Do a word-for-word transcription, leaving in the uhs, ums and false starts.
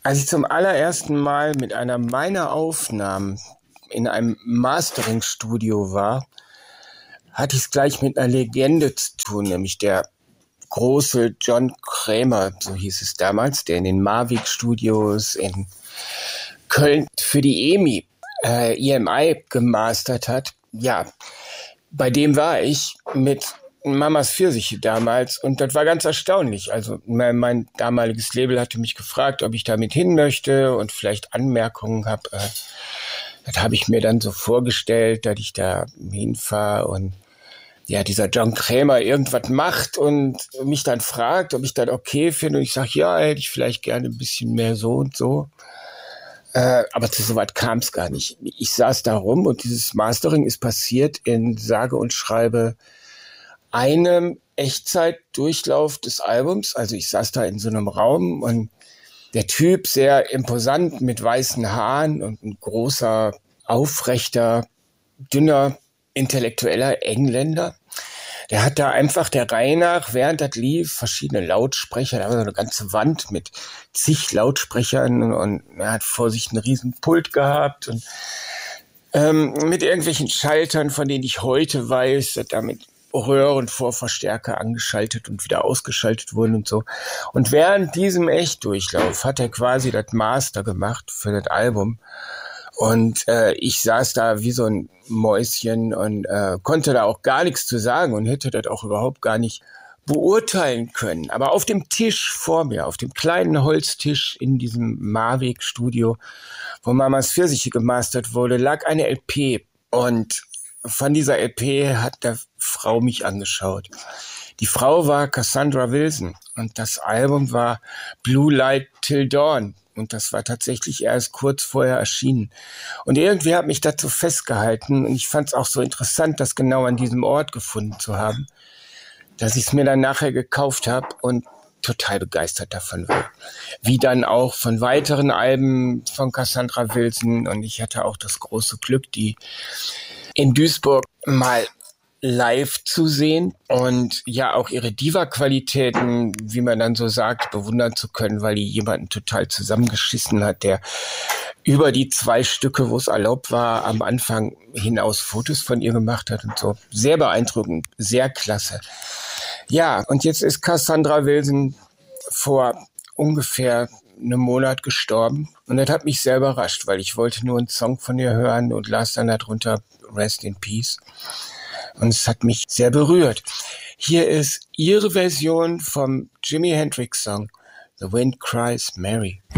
Als ich zum allerersten Mal mit einer meiner Aufnahmen in einem Mastering-Studio war, hatte ich es gleich mit einer Legende zu tun, nämlich der große John Cramer, so hieß es damals, der in den Mavic Studios in Köln für die EMI, äh, E M I gemastert hat. Ja, bei dem war ich mit Mamas Pfirsiche damals und das war ganz erstaunlich. Also mein, mein damaliges Label hatte mich gefragt, ob ich damit hin möchte und vielleicht Anmerkungen habe. Äh, das habe ich mir dann so vorgestellt, dass ich da hinfahre und ja, dieser John Cramer irgendwas macht und mich dann fragt, ob ich das okay finde. Und ich sage, ja, hätte ich vielleicht gerne ein bisschen mehr so und so. Äh, aber zu so weit kam es gar nicht. Ich saß da rum und dieses Mastering ist passiert in sage und schreibe einem Echtzeitdurchlauf des Albums. Also ich saß da in so einem Raum und der Typ, sehr imposant mit weißen Haaren und ein großer, aufrechter, dünner, intellektueller Engländer, der hat da einfach der Reihe nach, während das lief, verschiedene Lautsprecher, da war so eine ganze Wand mit zig Lautsprechern und er hat vor sich einen riesen Pult gehabt und ähm, mit irgendwelchen Schaltern, von denen ich heute weiß, dass damit Röhrenvorverstärker angeschaltet und wieder ausgeschaltet wurden und so. Und während diesem Echtdurchlauf hat er quasi das Master gemacht für das Album. Und äh, ich saß da wie so ein Mäuschen und äh, konnte da auch gar nichts zu sagen und hätte das auch überhaupt gar nicht beurteilen können. Aber auf dem Tisch vor mir, auf dem kleinen Holztisch in diesem Mavic-Studio, wo Mamas Pfirsiche gemastert wurde, lag eine L P. Und von dieser L P hat der Frau mich angeschaut. Die Frau war Cassandra Wilson und das Album war Blue Light Till Dawn. Und das war tatsächlich erst kurz vorher erschienen. Und irgendwie hat mich dazu festgehalten. Und ich fand es auch so interessant, das genau an diesem Ort gefunden zu haben, dass ich es mir dann nachher gekauft habe und total begeistert davon war. Wie dann auch von weiteren Alben von Cassandra Wilson. Und ich hatte auch das große Glück, die in Duisburg mal live zu sehen und ja auch ihre Diva-Qualitäten, wie man dann so sagt, bewundern zu können, weil die jemanden total zusammengeschissen hat, der über die zwei Stücke, wo es erlaubt war, am Anfang hinaus Fotos von ihr gemacht hat und so. Sehr beeindruckend, sehr klasse. Ja, und jetzt ist Cassandra Wilson vor ungefähr einem Monat gestorben und das hat mich sehr überrascht, weil ich wollte nur einen Song von ihr hören und las dann darunter Rest in Peace. Und es hat mich sehr berührt. Hier ist ihre Version vom Jimi Hendrix Song The Wind Cries Mary.